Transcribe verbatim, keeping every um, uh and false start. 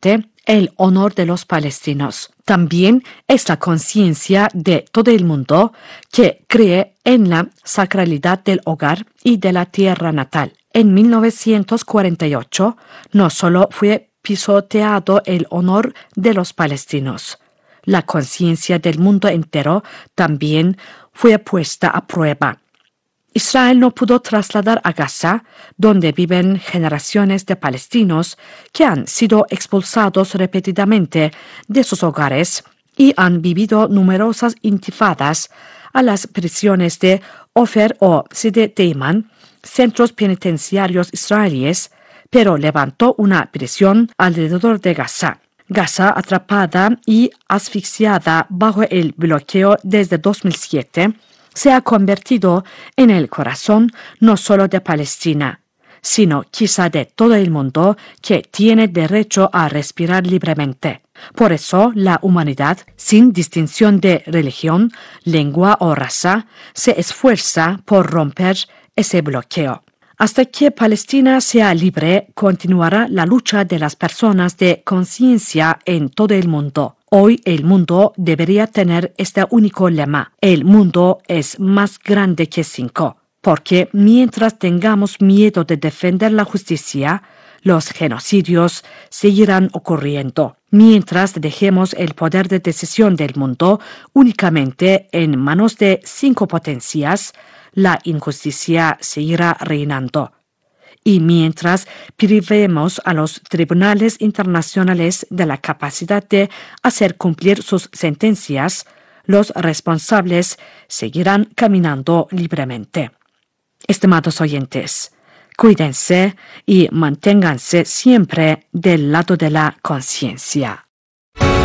solamente el honor de los palestinos, también es la conciencia de todo el mundo que cree en la sacralidad del hogar y de la tierra natal. En mil novecientos cuarenta y ocho no solo fue pisoteado el honor de los palestinos, la conciencia del mundo entero también fue puesta a prueba. Israel no pudo trasladar a Gaza, donde viven generaciones de palestinos que han sido expulsados repetidamente de sus hogares y han vivido numerosas intifadas, a las prisiones de Ofer o Side Teiman, centros penitenciarios israelíes, pero levantó una prisión alrededor de Gaza. Gaza, atrapada y asfixiada bajo el bloqueo desde dos mil siete, se ha convertido en el corazón no solo de Palestina, sino quizá de todo el mundo que tiene derecho a respirar libremente. Por eso, la humanidad, sin distinción de religión, lengua o raza, se esfuerza por romper ese bloqueo. Hasta que Palestina sea libre, continuará la lucha de las personas de conciencia en todo el mundo. Hoy el mundo debería tener este único lema: el mundo es más grande que cinco, porque mientras tengamos miedo de defender la justicia, los genocidios seguirán ocurriendo. Mientras dejemos el poder de decisión del mundo únicamente en manos de cinco potencias, la injusticia seguirá reinando. Y mientras privemos a los tribunales internacionales de la capacidad de hacer cumplir sus sentencias, los responsables seguirán caminando libremente. Estimados oyentes, cuídense y manténganse siempre del lado de la conciencia.